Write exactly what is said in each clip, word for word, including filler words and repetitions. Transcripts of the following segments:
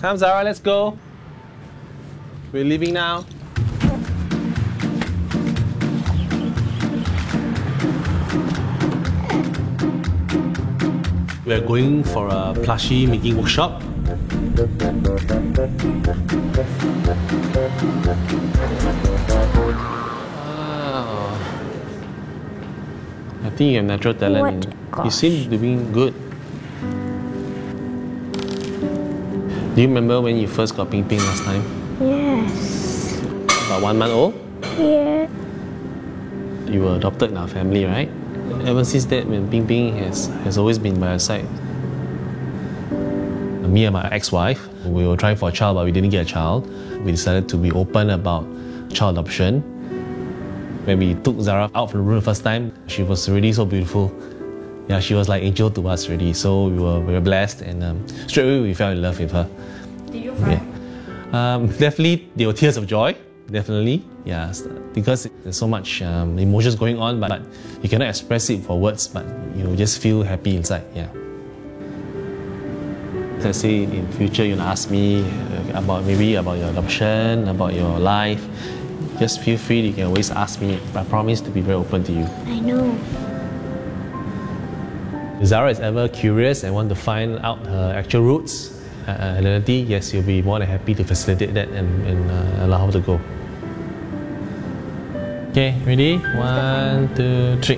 Come, Zara, let's go. We're leaving now. We're going for a plushie making workshop. Wow. I think you have natural talent. What? You seem to be good. Do you remember when you first got Ping Ping last time? Yes. About one month old? Yeah. You were adopted in our family, right? Ever since that, when Ping Ping has, has always been by our side. Me and my ex-wife, we were trying for a child, but we didn't get a child. We decided to be open about child adoption. When we took Zara out from the room the first time, she was really so beautiful. Yeah, she was like angel to us already. So we were very blessed, and um, straight away we fell in love with her. Did you cry? Yeah. Um, definitely, there were tears of joy. Definitely, yeah, because there's so much um, emotions going on, but, but you cannot express it for words, but you just feel happy inside. Yeah. Let's say in future you ask me about maybe about your adoption, about your life. Just feel free. You can always ask me. I promise to be very open to you. I know. If Zara is ever curious and want to find out her actual roots, uh, identity, yes, you'll be more than happy to facilitate that and, and uh, allow her to go. Okay, ready? One, two, three.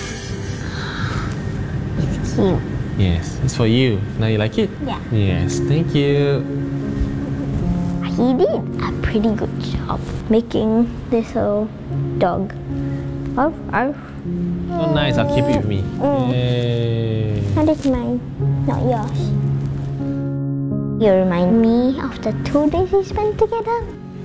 It's cute. Yes, it's for you. Now you like it? Yeah. Yes, thank you. He did a pretty good job making this little dog. Arf, arf. So nice, I'll keep it with me. Mm. Yay. That is mine, not yours. You remind me of the two days we spent together.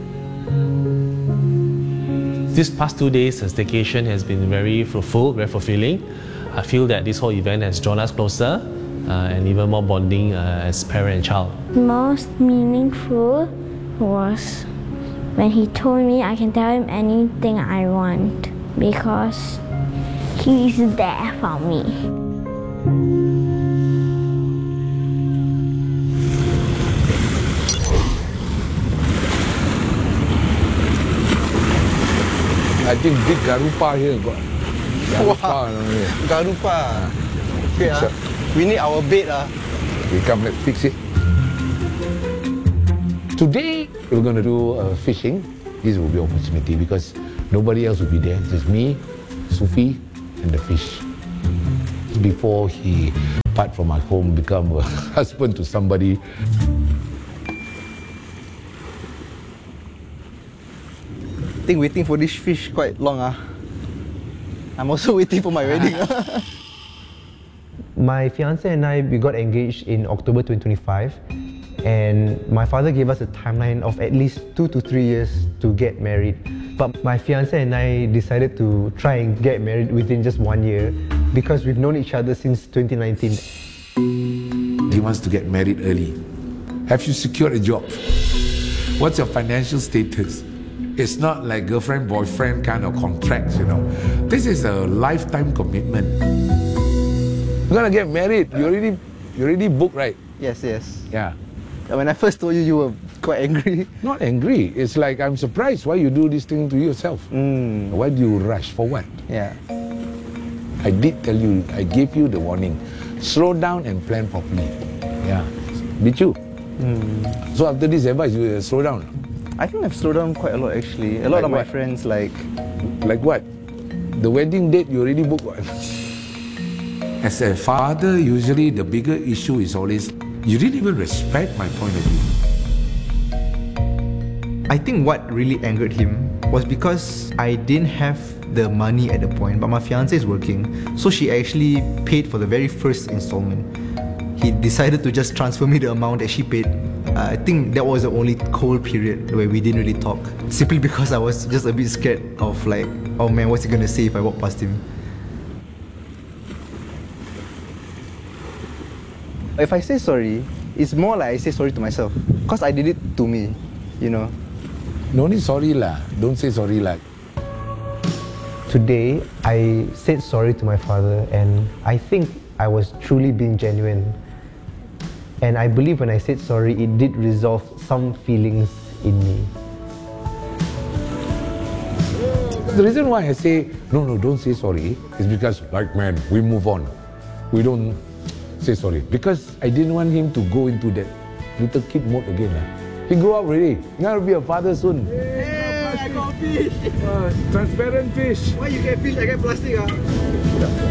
These past two days, as staycation has been very fruitful, very fulfilling. I feel that this whole event has drawn us closer uh, and even more bonding uh, as parent and child. Most meaningful was when he told me I can tell him anything I want because he's there for me. I think big Garupa here got. Wow, Garupa. Okay, ah. We need our bed. Ah. We come, let's fix it. Today, we're going to do uh, fishing. This will be an opportunity because nobody else will be there. Just me, Sufi, and the fish. Before he part from our home, become a husband to somebody. I think waiting for this fish quite long. Ah. I'm also waiting for my wedding. My fiance and I, we got engaged in October twenty twenty-five, and my father gave us a timeline of at least two to three years to get married. But my fiance and I decided to try and get married within just one year because we've known each other since twenty nineteen. He wants to get married early. Have you secured a job? What's your financial status? It's not like girlfriend, boyfriend kind of contracts, you know. This is a lifetime commitment. You're gonna get married. You already, you already booked, right? Yes, yes. Yeah. When I first told you, you were quite angry. Not angry. It's like I'm surprised why you do this thing to yourself. Mm. Why do you rush? For what? Yeah. I did tell you. I gave you the warning. Slow down and plan properly. Yeah. Did you? Mm. So after this advice, you uh, slow down. I think I've slowed down quite a lot actually. A lot Like of my what? friends like... Like what? The wedding date you already booked. As a father, usually the bigger issue is always, you didn't even respect my point of view. I think what really angered him was because I didn't have the money at the point, but my fiance is working, so she actually paid for the very first installment. He decided to just transfer me the amount that she paid. Uh, I think that was the only cold period where we didn't really talk, simply because I was just a bit scared of like, oh man, what's he gonna say if I walk past him? If I say sorry, it's more like I say sorry to myself. Because I did it to me, you know. No need sorry lah. Don't say sorry lah. Today, I said sorry to my father, and I think I was truly being genuine. And I believe when I said sorry, it did resolve some feelings in me. The reason why I say, no, no, don't say sorry, is because, like, man, we move on. We don't say sorry. Because I didn't want him to go into that little kid mode again. Uh. He grew up already. He's going to be a father soon. Hey, I got fish! Uh, transparent fish. Why you get fish, I get plastic? Ah?